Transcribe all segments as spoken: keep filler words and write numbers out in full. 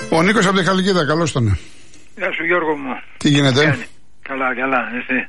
Ο Νίκος από τη Χαλκίδα, καλώς τον. Γεια σου Γιώργο μου. Τι γίνεται? Κάνει. Καλά, καλά, εσύ.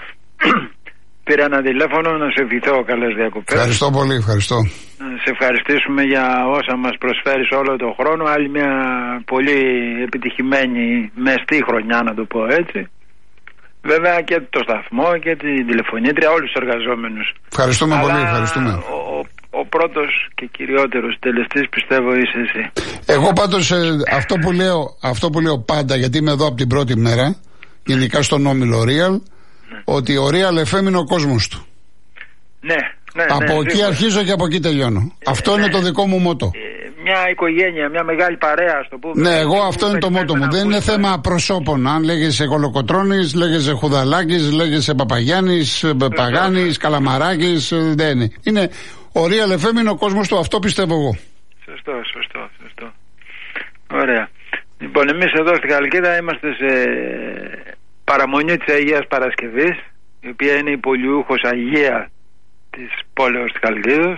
Πήρα ένα τηλέφωνο να σε ευχηθώ καλές διακοπές. Ευχαριστώ πολύ, ευχαριστώ. Να σε ευχαριστήσουμε για όσα μας προσφέρεις όλο τον χρόνο. Άλλη μια πολύ επιτυχημένη μεστή χρονιά, να το πω έτσι. Βέβαια και το σταθμό και την τηλεφωνήτρια, όλους τους εργαζόμενους. Ευχαριστούμε. Αλλά πολύ, ευχαριστούμε. Ο, ο, ο πρώτος και κυριότερος τελεστής πιστεύω είσαι εσύ. Εγώ πάντως ε, αυτό, που λέω, αυτό που λέω πάντα, γιατί είμαι εδώ από την πρώτη μέρα, γενικά στον Όμιλο Real, ναι, ότι ο Real εφ εμ είναι ο κόσμος του. Ναι, ναι. Από ναι, εκεί σίγουρα. αρχίζω και από εκεί τελειώνω. Ε, αυτό ναι, είναι το δικό μου μότο. Ε, μια οικογένεια, μια μεγάλη παρέα, ας το πούμε. Ναι, εγώ αυτό είναι το μότο μου. Δεν είναι θέμα προσώπων. Αν λέγεσαι Κολοκοτρώνης, λέγεσαι Χουδαλάκης, λέγεσαι Παπαγιάννης, Παγάνης, Καλαμαράκης, δεν είναι. Είναι ο Real εφ εμ είναι ο κόσμος του, αυτό πιστεύω εγώ. Σωστό, σωστό, σωστό. Ωραία. Λοιπόν, εμείς εδώ στη Χαλκίδα είμαστε σε παραμονή της Αγίας Παρασκευής, η οποία είναι η πολιούχος Αγία της πόλεως της Χαλκίδος,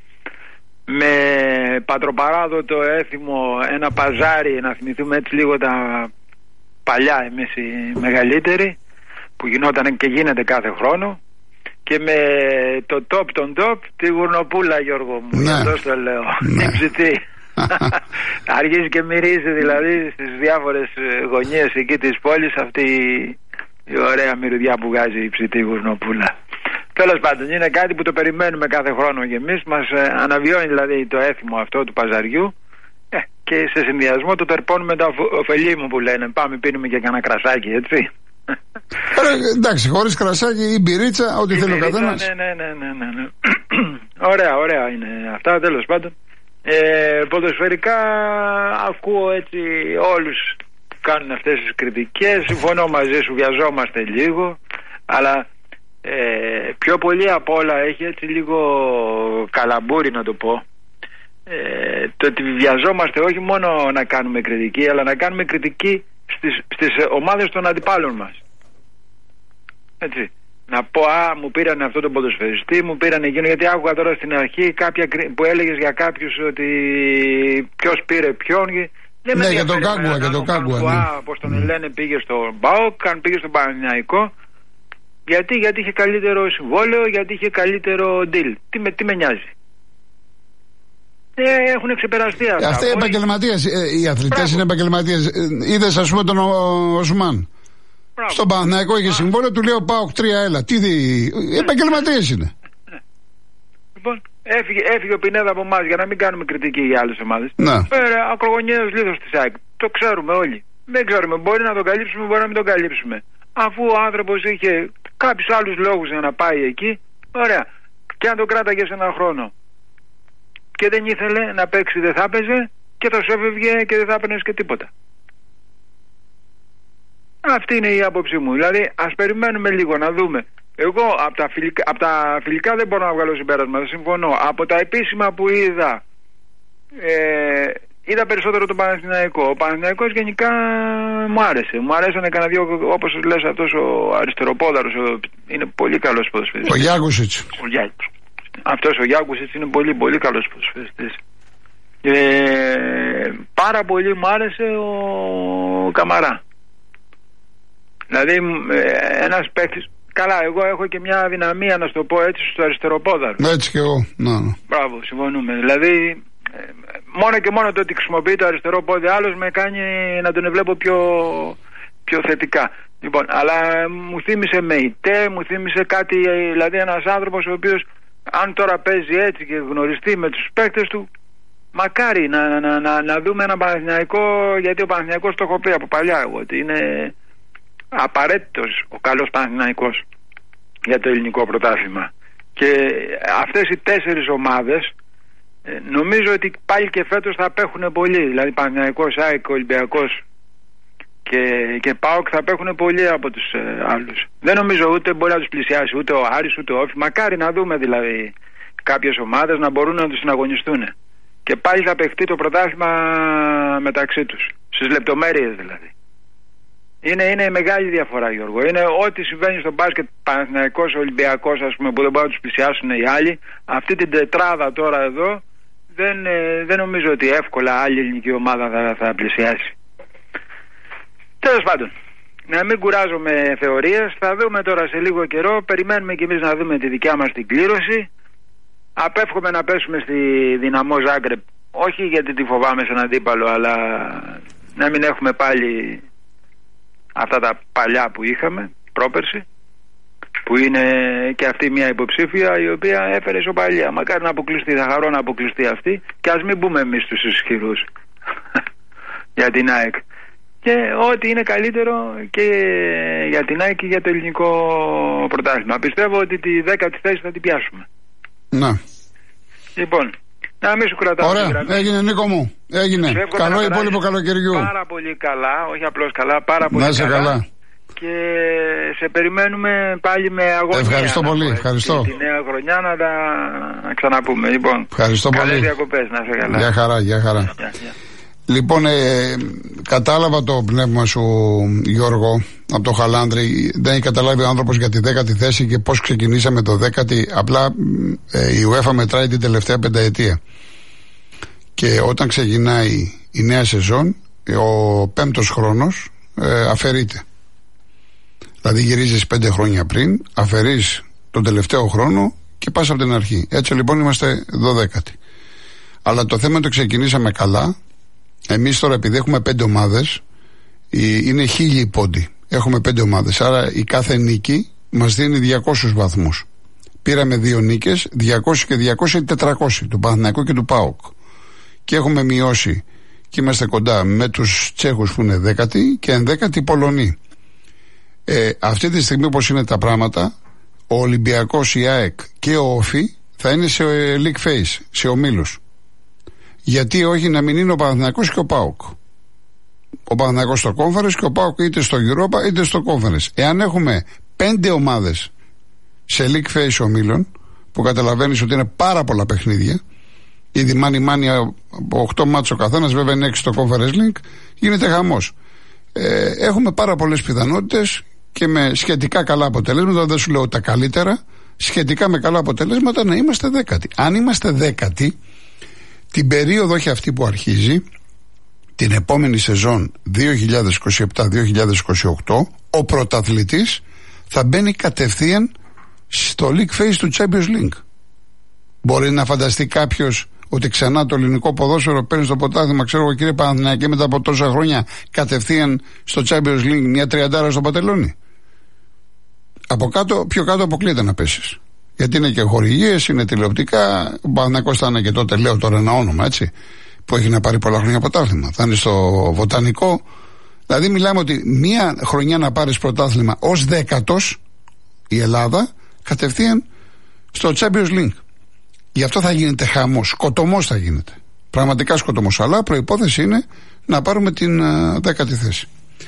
με πατροπαράδοτο έθιμο ένα παζάρι, να θυμηθούμε έτσι λίγο τα παλιά εμείς οι μεγαλύτεροι, που γινόταν και γίνεται κάθε χρόνο, και με το top τον top τη γουρνοπούλα, Γιώργο μου. Ναι. Αυτό το λέω. Ναι. Υψητή. Αρχίζει και μυρίζει δηλαδή στις διάφορες γωνιές εκεί της πόλης αυτή η ωραία μυρουδιά που βγάζει η ψητή γουρνοπούλα. Τέλος πάντων, είναι κάτι που το περιμένουμε κάθε χρόνο και εμείς. Μας αναβιώνει δηλαδή το έθιμο αυτό του παζαριού, ε, και σε συνδυασμό το τερπώνουμε τα ωφελή μου που λένε. Πάμε, πίνουμε και κανένα κρασάκι, έτσι. Άρα, εντάξει, χωρίς κρασάκι ή μπυρίτσα, ό,τι θέλει ο καθένας. Ναι, ναι, ναι, ναι, ναι, ναι. Ωραία, ωραία είναι αυτά, τέλος πάντων. Ε, ποδοσφαιρικά ακούω έτσι όλους κάνουν αυτές τις κριτικές. Συμφωνώ μαζί σου, βιαζόμαστε λίγο, αλλά ε, πιο πολύ απ' όλα έχει έτσι λίγο καλαμπούρι, να το πω, ε, το ότι βιαζόμαστε όχι μόνο να κάνουμε κριτική, αλλά να κάνουμε κριτική στις, στις ομάδες των αντιπάλων μας. Έτσι. Να πω, α, μου πήραν αυτό τον ποδοσφαιριστή, μου πήραν εκείνο, γιατί άκουγα τώρα στην αρχή κάποια που έλεγες για κάποιους ότι ποιος πήρε ποιον. Δεν ναι, για τον Κάγκουα, για τον Κάγκουα. Ναι. Πώς τον mm. λένε, πήγε στο ΜΠΑΟΚ, αν πήγε στο Παναθηναϊκό. Γιατί, γιατί είχε καλύτερο συμβόλαιο, γιατί είχε καλύτερο deal. Τι με, τι με νοιάζει. Ε, έχουν ξεπεραστεί αυτά. Αυτοί οι επαγγελματίες, ε, οι αθλητές είναι επαγγελματίες. Ε, είδες, ας πούμε, τον Οσμάν. Στον Παναθηναϊκό είχε συμβόλαιο, του λέω πάω τρία, έλα. Τι δι... επαγγελματίες είναι. Λοιπόν, έφυγε, έφυγε ο Πινέδα από εμάς για να μην κάνουμε κριτική για άλλες ομάδες. Ναι. Πέρα, ακρογωνιαίος λίθος της ΑΕΚ. Το ξέρουμε όλοι. Δεν ξέρουμε, μπορεί να τον καλύψουμε, μπορεί να μην τον καλύψουμε. Αφού ο άνθρωπος είχε κάποιους άλλους λόγους για να πάει εκεί, ωραία. Και αν τον κράταγε σε έναν χρόνο και δεν ήθελε να παίξει, δεν θα έπαιζε, και θα σου έφευγε και δεν θα έπαιρνες και τίποτα. Αυτή είναι η άποψή μου. Δηλαδή, ας περιμένουμε λίγο να δούμε. Εγώ από τα, φιλικά, από τα φιλικά δεν μπορώ να βγάλω συμπέρασμα, δεν συμφωνώ. Από τα επίσημα που είδα, ε, είδα περισσότερο τον Παναθηναϊκό. Ο Παναθηναϊκός γενικά μου άρεσε. Μου αρέσανε κανένα δύο, όπως λες, αυτός ο αριστεροπόδαρος. Ο, είναι πολύ καλός ποδοσφαιριστής. Ο Γιάκουσιτς. Ο Γιάκουσιτς. Αυτός ο Γιάκουσιτς είναι πολύ πολύ καλός ποδοσφαιριστής. Ε, πάρα πολύ μου άρεσε ο Καμαρά. Δηλαδή ένας παίκτης. Καλά, εγώ έχω και μια αδυναμία, να σου το πω έτσι, στο αριστεροπόδαρο. Έτσι και εγώ. Να, ναι. Μπράβο, συμφωνούμε. Δηλαδή, μόνο και μόνο το ότι χρησιμοποιεί το αριστερό πόδι άλλος με κάνει να τον βλέπω πιο, πιο θετικά. Λοιπόν, αλλά μου θύμισε ΜΕΙΤΕ, μου θύμισε κάτι, δηλαδή ένας άνθρωπος ο οποίος, αν τώρα παίζει έτσι και γνωριστεί με τους παίκτες του, μακάρι να, να, να, να δούμε ένα Παναθηναϊκό, γιατί ο Παναθηναϊκός το έχω πει από παλιά εγώ, ότι είναι απαραίτητος ο καλός Παναθηναϊκός για το ελληνικό πρωτάθλημα. Και αυτές οι τέσσερις ομάδες ε, νομίζω ότι πάλι και φέτος θα απέχουν πολύ. Δηλαδή Παναθηναϊκός, ΑΕΚ, Ολυμπιακός και, και ΠΑΟΚ θα απέχουν πολύ από τους ε, άλλους. Δεν νομίζω ούτε μπορεί να τους πλησιάσει ούτε ο Άρης ούτε ο Όφη. Μακάρι να δούμε δηλαδή κάποιες ομάδες να μπορούν να τους συναγωνιστούν. Και πάλι θα παιχτεί το πρωτάθλημα μεταξύ τους. Στις λεπτομέρειες δηλαδή. Είναι, είναι μεγάλη διαφορά, Γιώργο. Είναι ό,τι συμβαίνει στο μπάσκετ, Παναθηναϊκός, Ολυμπιακός, ας πούμε, που δεν μπορούν να τους πλησιάσουν οι άλλοι. Αυτή την τετράδα τώρα εδώ δεν, ε, δεν νομίζω ότι εύκολα άλλη ελληνική ομάδα θα, θα πλησιάσει. Τέλος πάντων, να μην κουράζομαι θεωρίες, θα δούμε τώρα σε λίγο καιρό, περιμένουμε κι εμείς να δούμε τη δικιά μας την κλήρωση. Απέφχομαι να πέσουμε στη Δυναμό Ζάγκρεπ, όχι γιατί τη φοβάμαι σαν αντίπαλο, αλλά να μην έχουμε πάλι αυτά τα παλιά που είχαμε πρόπερση, που είναι και αυτή μια υποψήφια η οποία έφερε ισοπαλία. Μακάρι να αποκλειστεί, θα χαρώ να αποκλειστεί αυτή και ας μην μπούμε εμείς τους ισχυρούς για την ΑΕΚ. Και ό,τι είναι καλύτερο και για την ΑΕΚ και για το ελληνικό πρωτάθλημα. Πιστεύω ότι τη δέκατη θέση θα την πιάσουμε. Να. Λοιπόν, να μην σου κρατάω. Ωραία, έγινε Νίκο μου. Έγινε. Καλό υπόλοιπο καλοκαιριού. Πάρα πολύ καλά, όχι απλώς καλά, πάρα πολύ να είσαι καλά. καλά. Και σε περιμένουμε πάλι με αγωνία. Ευχαριστώ πολύ, πω, ευχαριστώ. Τη νέα χρονιά να τα να ξαναπούμε. Λοιπόν, ευχαριστώ καλές πολύ. διακοπές, να είσαι καλά. Γεια χαρά, γεια χαρά. Γεια, γεια. Λοιπόν, ε, κατάλαβα το πνεύμα σου, Γιώργο, από το Χαλάνδρη. Δεν έχει καταλάβει ο άνθρωπος για τη δέκατη θέση και πώς ξεκινήσαμε το δέκατη. Απλά ε, η UEFA μετράει την τελευταία πενταετία. Και όταν ξεκινάει η νέα σεζόν, ο πέμπτος χρόνος ε, αφαιρείται. Δηλαδή γυρίζεις πέντε χρόνια πριν, αφαιρείς τον τελευταίο χρόνο και πας από την αρχή. Έτσι λοιπόν είμαστε δωδέκατοι. Αλλά το θέμα το ξεκινήσαμε καλά. Εμείς τώρα επειδή έχουμε πέντε ομάδες, είναι χίλιοι πόντοι. Έχουμε πέντε ομάδες. Άρα η κάθε νίκη μας δίνει διακόσιους βαθμούς. Πήραμε δύο νίκες, διακόσιους και διακόσιους, τετρακόσιους, του Παναθηναϊκού και του ΠΑΟΚ. Και έχουμε μειώσει και είμαστε κοντά με τους Τσέχους που είναι δέκατοι και ενδέκατοι Πολωνοί. Ε, αυτή τη στιγμή όπως είναι τα πράγματα, ο Ολυμπιακός, η ΑΕΚ και ο Όφι θα είναι σε league phase, σε ομίλους. Γιατί όχι να μην είναι ο Παναθηναϊκός και ο ΠΑΟΚ. Ο Παναθηναϊκός στο Conference και ο ΠΑΟΚ είτε στο Europa είτε στο Conference. Εάν έχουμε πέντε ομάδες σε league phase ομίλων, που καταλαβαίνεις ότι είναι πάρα πολλά παιχνίδια, ήδη μάνι μάνι από οκτώ μάτσο καθένας, βέβαια είναι έξι στο Conference Link, γίνεται χαμός. Ε, έχουμε πάρα πολλές πιθανότητες και με σχετικά καλά αποτελέσματα, δεν σου λέω τα καλύτερα, σχετικά με καλά αποτελέσματα να είμαστε δέκατοι. Αν είμαστε δέκατοι, την περίοδο όχι αυτή που αρχίζει, την επόμενη σεζόν δύο χιλιάδες είκοσι επτά δύο χιλιάδες είκοσι οκτώ, ο πρωταθλητής θα μπαίνει κατευθείαν στο League Phase του Champions League. Μπορεί να φανταστεί κάποιος ότι ξανά το ελληνικό ποδόσφαιρο παίρνει στο πρωτάθλημα, ξέρω εγώ κύριε Παναθηναϊκέ, μετά από τόσα χρόνια κατευθείαν στο Champions League μια τριαντάρα στο Πατελόνι? Από κάτω, πιο κάτω αποκλείεται να πέσεις. Γιατί είναι και χορηγίες, είναι τηλεοπτικά. Ο Παναθηναϊκός θα είναι και τότε, λέω τώρα ένα όνομα έτσι, που έχει να πάρει πολλά χρόνια πρωτάθλημα. Θα είναι στο Βοτανικό. Δηλαδή μιλάμε ότι μία χρονιά να πάρεις πρωτάθλημα ως δέκατος η Ελλάδα, κατευθείαν στο Champions League. Γι' αυτό θα γίνεται χαμός, σκοτωμός θα γίνεται. Πραγματικά σκοτωμός. Αλλά προϋπόθεση είναι να πάρουμε την uh, δέκατη θέση.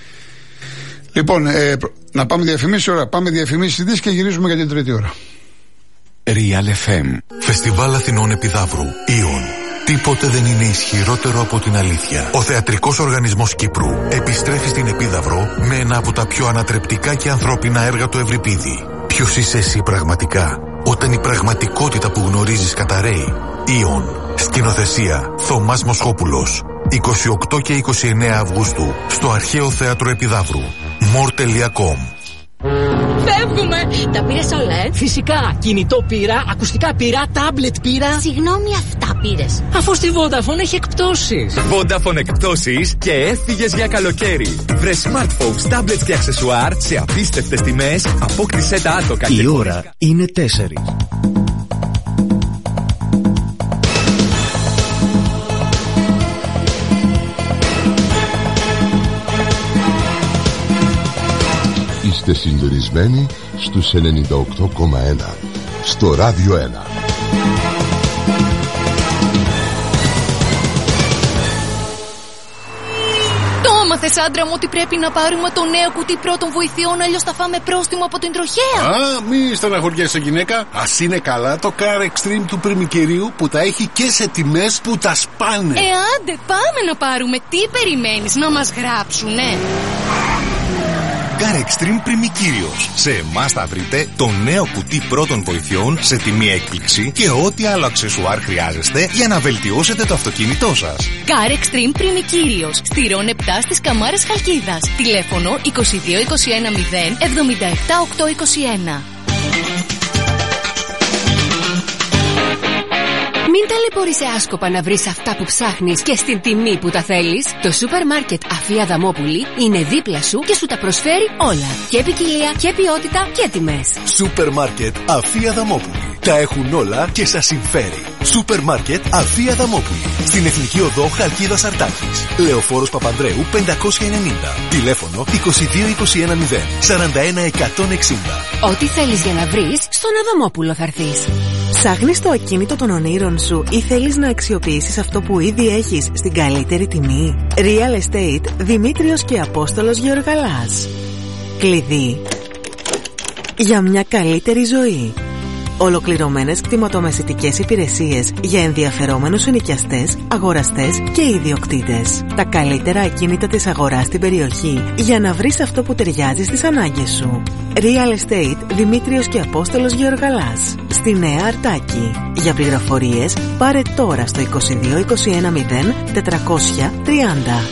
Λοιπόν, ε, να πάμε διαφημίσεις ώρα. Πάμε διαφημίσεις ειδήσεις και γυρίζουμε για την τρίτη ώρα. Real εφ εμ. Φεστιβάλ Αθηνών Επιδαύρου. Ιον. Τίποτε δεν είναι ισχυρότερο από την αλήθεια. Ο Θεατρικός Οργανισμός Κύπρου επιστρέφει στην Επίδαυρο με ένα από τα πιο ανατρεπτικά και ανθρώπινα έργα του Ευρυπίδη. Ποιος είσαι εσύ πραγματικά, όταν η πραγματικότητα που γνωρίζεις καταραίει? Ιον. Σκηνοθεσία Θωμάς Μοσχόπουλος. είκοσι οκτώ και είκοσι εννέα Αυγούστου στο Αρχαίο Θέατρο Επιδαύρου. more τελεία com. Φεύγουμε! Τα πήρες όλα, ε? Φυσικά! Κινητό πήρα, ακουστικά πήρα, τάμπλετ πήρα. Συγγνώμη, αυτά πήρες? Αφού στη Vodafone έχει εκπτώσεις. Vodafone εκπτώσεις και έφυγες για καλοκαίρι. Βρε smartphones, tablets και αξεσουάρ σε απίστευτες τιμές. Απόκτησέ τα άτοκα. Η ώρα είναι τέσσερις. Είστε συντονισμένοι στους ενενήντα οκτώ κόμμα ένα στο Ράδιο ένα. Το έμαθες, άντρα μου, ότι πρέπει να πάρουμε το νέο κουτί πρώτων βοηθειών, αλλιώς θα φάμε πρόστιμο από την τροχέα? Α, μη στεναχωριέσαι γυναίκα. Ας είναι καλά το Car Extreme του πριμικερίου που τα έχει και σε τιμές που τα σπάνε. Ε, άντε, πάμε να πάρουμε. Τι περιμένεις, να μας γράψουνε? Car Extreme Πριμικύριος. Σε εμάς θα βρείτε το νέο κουτί πρώτων βοηθειών σε τιμή έκπληξη και ό,τι άλλο αξεσουάρ χρειάζεστε για να βελτιώσετε το αυτοκίνητό σας. Car Extreme Πριμικύριος. Στηρών επτά στις Καμάρες Χαλκίδας. Τηλέφωνο είκοσι δύο είκοσι ένα μηδέν εβδομήντα επτά οκτακόσια είκοσι ένα. Μην ταλαιπωρείσαι άσκοπα να βρεις αυτά που ψάχνεις και στην τιμή που τα θέλεις. Το σούπερ μάρκετ Αφία Δαμόπουλη είναι δίπλα σου και σου τα προσφέρει όλα. Και ποικιλία και ποιότητα και τιμές. Σούπερ μάρκετ Αφία Δαμόπουλη. Τα έχουν όλα και σας συμφέρει. Σούπερ μάρκετ Αφία Δαμόπουλη. Στην Εθνική Οδό Χαλκίδας Αρτάκης. Λεωφόρος Παπανδρέου πεντακόσια ενενήντα. Τηλέφωνο είκοσι δύο είκοσι ένα μηδέν σαράντα ένα εκατόν εξήντα. Ό,τι θέλεις για να βρεις, στον Αδαμόπουλο θα έρθεις. Ψάχνεις το ακίνητο των ονείρων σου ή θέλεις να αξιοποιήσεις αυτό που ήδη έχεις στην καλύτερη τιμή? Real Estate Δημήτριος και Απόστολος Γεωργαλάς. Κλειδί για μια καλύτερη ζωή. Ολοκληρωμένες κτηματομεσητικές υπηρεσίες για ενδιαφερόμενους ενοικιαστές, αγοραστές και ιδιοκτήτες. Τα καλύτερα ακίνητα της αγοράς στην περιοχή για να βρεις αυτό που ταιριάζει στις ανάγκες σου. Real Estate Δημήτριος και Απόστολος Γεωργαλάς. Στη Νέα Αρτάκη. Για πληροφορίες πάρε τώρα στο είκοσι δύο είκοσι ένα μηδέν τετρακόσια τριάντα.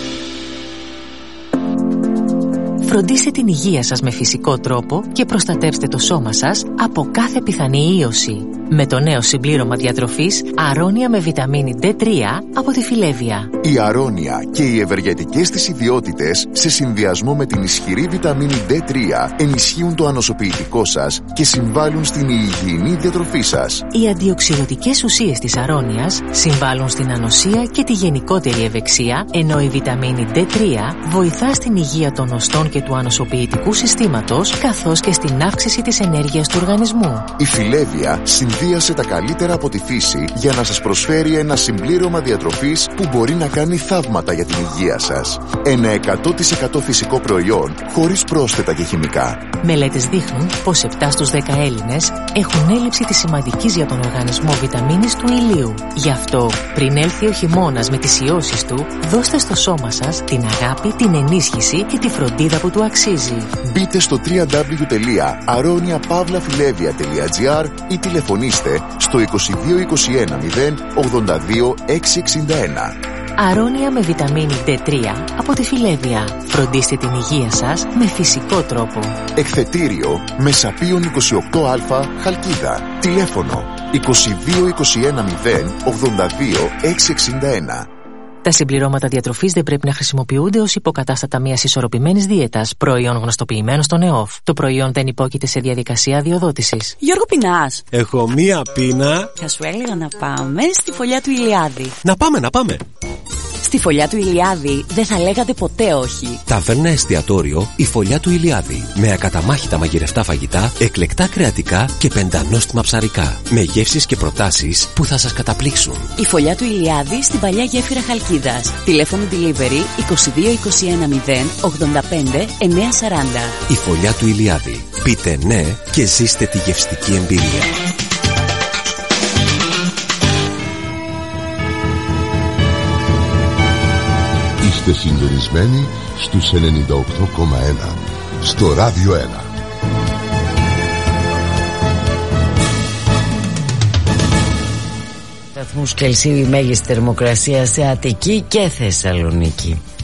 Φροντίστε την υγεία σας με φυσικό τρόπο και προστατέψτε το σώμα σας από κάθε πιθανή ίωση. Με το νέο συμπλήρωμα διατροφής Αρώνια με βιταμίνη ντι τρία από τη Φιλέβια. Η Αρώνια και οι ευεργετικές της ιδιότητες σε συνδυασμό με την ισχυρή βιταμίνη ντι τρία ενισχύουν το ανοσοποιητικό σας και συμβάλλουν στην υγιεινή διατροφή σας. Οι αντιοξυδοτικές ουσίες της Αρώνιας συμβάλλουν στην ανοσία και τη γενικότερη ευεξία, ενώ η βιταμίνη ντι τρία βοηθά στην υγεία των οστών και του ανοσοποιητικού συστήματος, καθώς και στην αύξηση της ενέργειας του οργανισμού. Η Φιλέβια συνδύασε τα καλύτερα από τη φύση για να σας προσφέρει ένα συμπλήρωμα διατροφής που μπορεί να κάνει θαύματα για την υγεία σας. Ένα εκατό τοις εκατό φυσικό προϊόν χωρίς πρόσθετα και χημικά. Μελέτες δείχνουν πως επτά στους δέκα Έλληνες έχουν έλλειψη της σημαντικής για τον οργανισμό βιταμίνης του ηλίου. Γι' αυτό, πριν έλθει ο χειμώνας με τις ιώσεις του, δώστε στο σώμα σας την αγάπη, την ενίσχυση και τη φροντίδα που του αξίζει. Μπείτε στο double-u double-u double-u τελεία αρώνια παύλα φιλέβια τελεία τζι άρ ή τηλεφωνήστε στο είκοσι δύο είκοσι ένα μηδέν ογδόντα δύο εξακόσια εξήντα ένα. Αρώνια με βιταμίνη ντι τρία από τη Φιλέβια. Φροντίστε την υγεία σας με φυσικό τρόπο. Εκθετήριο Μεσαπίων είκοσι οκτώ Α Χαλκίδα. Τηλέφωνο είκοσι δύο είκοσι ένα μηδέν ογδόντα δύο εξακόσια εξήντα ένα. Τα συμπληρώματα διατροφής δεν πρέπει να χρησιμοποιούνται ως υποκατάστατα μιας ισορροπημένης δίαιτας, προϊόν γνωστοποιημένο στον ΕΟΦ. Το προϊόν δεν υπόκειται σε διαδικασία αδειοδότησης. Γιώργο, πεινάς? Έχω μία πείνα. Θα σου έλεγα να πάμε στη φωλιά του Ηλιάδη. Να πάμε, να πάμε. Στη φωλιά του Ηλιάδη δεν θα λέγατε ποτέ όχι. Ταβέρνα εστιατόριο η φωλιά του Ηλιάδη. Με ακαταμάχητα μαγειρευτά φαγητά, εκλεκτά κρεατικά και πεντανόστιμα ψαρικά. Με γεύσεις και προτάσεις που θα σας καταπλήξουν. Η φωλιά του Ηλιάδη στην παλιά γέφυρα Χαλκίδας. Τηλέφωνο delivery είκοσι δύο είκοσι ένα μηδέν ογδόντα πέντε εννιακόσια σαράντα. Η φωλιά του Ηλιάδη. Πείτε ναι και ζήστε τη γευστική εμπειρία. Είστε συντονισμένοι στους ενενήντα οκτώ κόμμα ένα στο Ράδιο ένα. Σταθμούς Κελσίδη μέγιστη θερμοκρασία σε Αττική και Θεσσαλονίκη.